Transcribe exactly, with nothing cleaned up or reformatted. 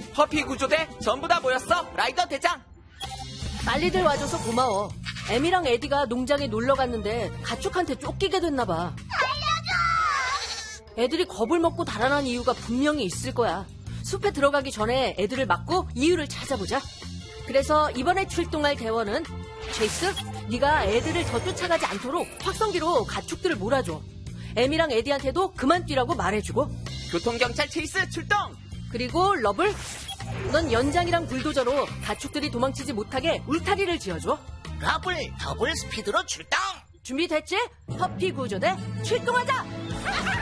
퍼피 구조대 전부 다 모였어, 라이더 대장. 빨리들 와줘서 고마워. 에미랑 에디가 농장에 놀러 갔는데 가축한테 쫓기게 됐나봐. 애들이 겁을 먹고 달아난 이유가 분명히 있을 거야. 숲에 들어가기 전에 애들을 막고 이유를 찾아보자. 그래서 이번에 출동할 대원은 체이스, 네가 애들을 더 쫓아가지 않도록 확성기로 가축들을 몰아줘. 에미랑 에디한테도 그만 뛰라고 말해주고. 교통경찰 체이스 출동! 그리고 러블, 넌 연장이랑 불도저로 가축들이 도망치지 못하게 울타리를 지어줘. 러블 더블 스피드로 출동! 준비됐지? 퍼피 구조대 출동하자!